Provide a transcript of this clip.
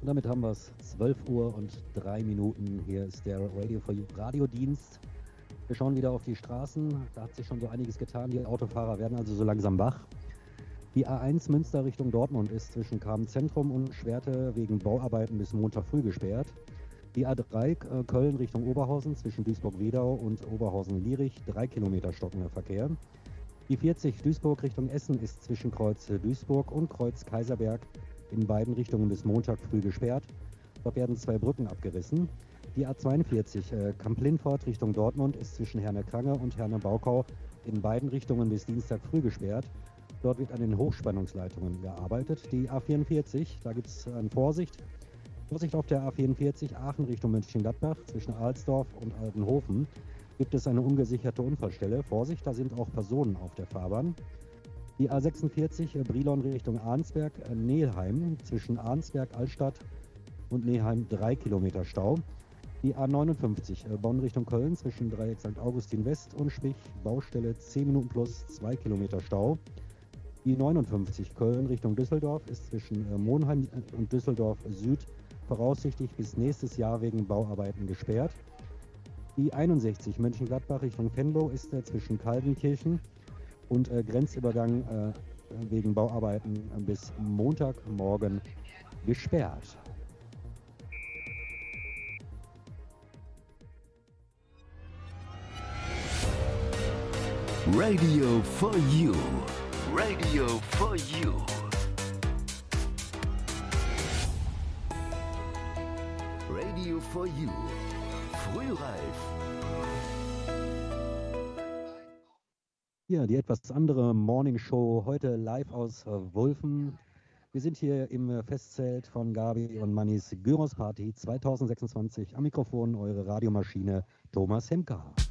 Und damit haben wir es 12 Uhr und 3 Minuten. Hier ist der Radio for You Radiodienst. Wir schauen wieder auf die Straßen. Da hat sich schon so einiges getan. Die Autofahrer werden also so langsam wach. Die A1 Münster Richtung Dortmund ist zwischen Kamenz-Zentrum und Schwerte wegen Bauarbeiten bis Montag früh gesperrt. Die A3 Köln Richtung Oberhausen zwischen Duisburg-Wedau und Oberhausen-Lierich 3 Kilometer stockender Verkehr. Die 40 Duisburg Richtung Essen ist zwischen Kreuz Duisburg und Kreuz Kaiserberg in beiden Richtungen bis Montag früh gesperrt. Dort werden 2 Brücken abgerissen. Die A42 Kamp-Lindfort Richtung Dortmund ist zwischen Herne-Krange und Herne-Baukau in beiden Richtungen bis Dienstag früh gesperrt. Dort wird an den Hochspannungsleitungen gearbeitet. Die A44, da gibt es Vorsicht. Vorsicht auf der A44 Aachen Richtung Mönchengladbach zwischen Alsdorf und Altenhofen gibt es eine ungesicherte Unfallstelle. Vorsicht, da sind auch Personen auf der Fahrbahn. Die A46 Brilon Richtung Arnsberg-Neheim zwischen Arnsberg-Altstadt und Neheim 3 Kilometer Stau. Die A59 Bonn Richtung Köln zwischen Dreieck St. Augustin West und Spich Baustelle 10 Minuten plus 2 Kilometer Stau. Die 59 Köln Richtung Düsseldorf ist zwischen Monheim und Düsseldorf Süd voraussichtlich bis nächstes Jahr wegen Bauarbeiten gesperrt. Die 61 Mönchengladbach Richtung Venlo ist zwischen Kaldenkirchen und Grenzübergang wegen Bauarbeiten bis Montagmorgen gesperrt. Radio for You. Radio for You. Radio for You. Frühreif. Ja, die etwas andere Morning Show heute live aus Wulfen. Wir sind hier im Festzelt von Gabi und Mannis Gyros Party 2026. Am Mikrofon eure Radiomaschine Thomas Hemka.